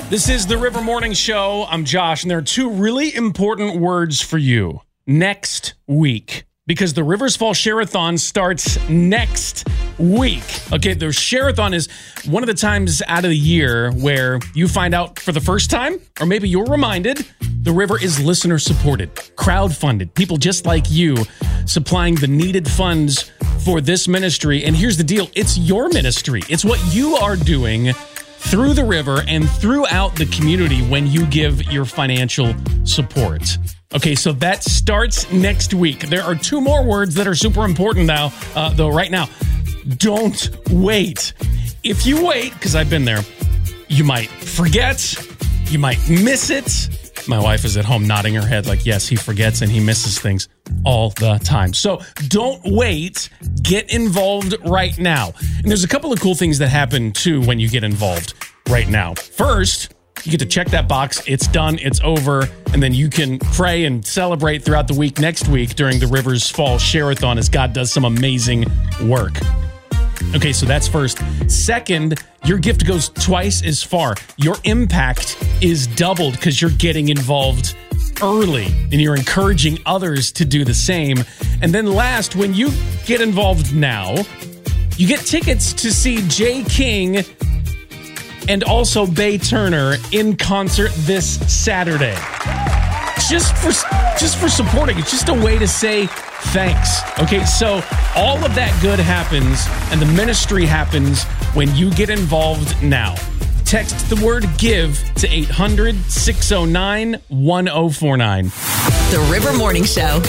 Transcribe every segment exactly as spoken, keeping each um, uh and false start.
This is the River Morning Show. I'm Josh, and there are two really important words for you next week, because the Rivers Fall Share-a-thon starts next week. Okay, the Share-a-thon is one of the times out of the year where you find out for the first time, or maybe you're reminded, the River is listener-supported, crowd-funded, people just like you supplying the needed funds for this ministry. And here's the deal, it's your ministry. It's what you are doing through the River and throughout the community when you give your financial support. Okay, so that starts next week. There are two more words that are super important now, uh, though right now. Don't wait. If you wait, because I've been there, you might forget, you might miss it. My wife is at home nodding her head like, yes, he forgets and he misses things all the time. So don't wait. Get involved right now. And there's a couple of cool things that happen, too, when you get involved right now. First, you get to check that box. It's done. It's over. And then you can pray and celebrate throughout the week next week during the Rivers Fall Share-a-thon as God does some amazing work. Okay, so that's first. Second, your gift goes twice as far. Your impact is doubled because you're getting involved early and you're encouraging others to do the same. And then last, when you get involved now, you get tickets to see Jay King and also Bay Turner in concert this Saturday. Just for just for supporting. It's just a way to say thanks. Okay, so all of that good happens and the ministry happens when you get involved now. Text the word GIVE to eight hundred, six oh nine, one oh four nine. The River Morning Show.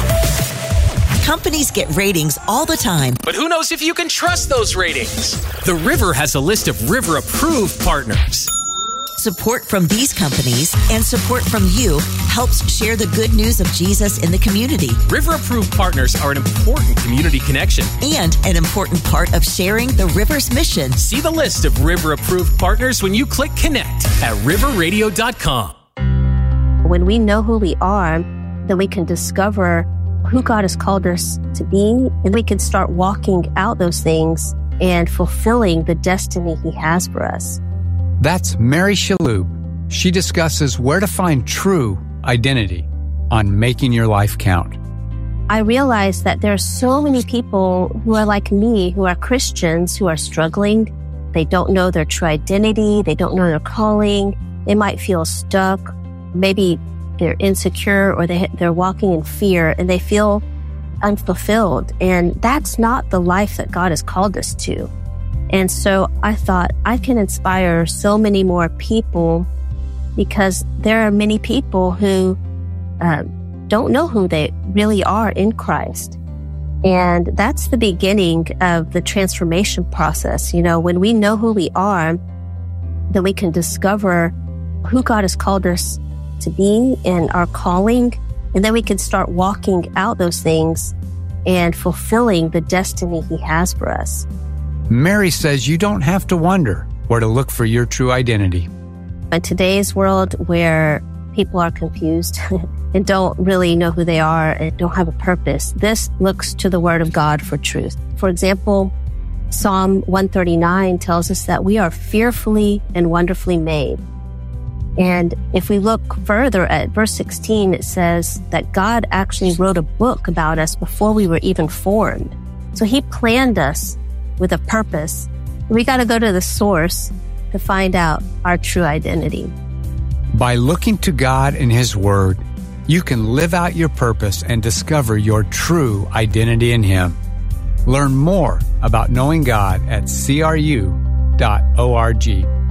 Companies get ratings all the time. But who knows if you can trust those ratings? The River has a list of River-approved partners. Support from these companies and support from you helps share the good news of Jesus in the community. River-approved partners are an important community connection. And an important part of sharing the River's mission. See the list of River-approved partners when you click connect at river radio dot com. When we know who we are, then we can discover who God has called us to be, and we can start walking out those things and fulfilling the destiny He has for us. That's Mary Shalhoub. She discusses where to find true identity on Making Your Life Count. I realize that there are so many people who are like me, who are Christians, who are struggling. They don't know their true identity. They don't know their calling. They might feel stuck. Maybe they're insecure or they, they're walking in fear and they feel unfulfilled. And that's not the life that God has called us to. And so I thought I can inspire so many more people because there are many people who uh, don't know who they really are in Christ. And that's the beginning of the transformation process. You know, when we know who we are, then we can discover who God has called us to be and our calling. And then we can start walking out those things and fulfilling the destiny He has for us. Mary says you don't have to wonder where to look for your true identity. In today's world where people are confused and don't really know who they are and don't have a purpose, this looks to the Word of God for truth. For example, Psalm one thirty-nine tells us that we are fearfully and wonderfully made. And if we look further at verse sixteen, it says that God actually wrote a book about us before we were even formed. So He planned us with a purpose. We got to go to the source to find out our true identity. By looking to God and His Word, you can live out your purpose and discover your true identity in Him. Learn more about knowing God at c r u dot org.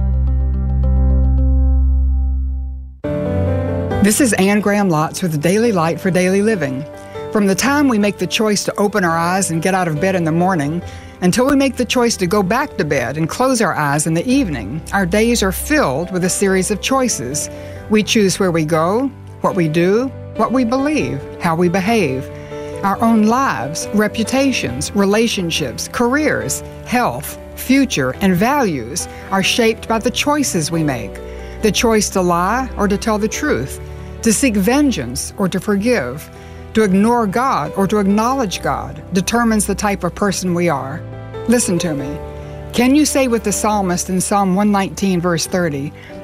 This is Anne Graham Lotz with the Daily Light for Daily Living. From the time we make the choice to open our eyes and get out of bed in the morning, until we make the choice to go back to bed and close our eyes in the evening, our days are filled with a series of choices. We choose where we go, what we do, what we believe, how we behave. Our own lives, reputations, relationships, careers, health, future, and values are shaped by the choices we make. The choice to lie or to tell the truth, to seek vengeance or to forgive, to ignore God or to acknowledge God determines the type of person we are. Listen to me. Can you say with the psalmist in Psalm one nineteen, verse thirty,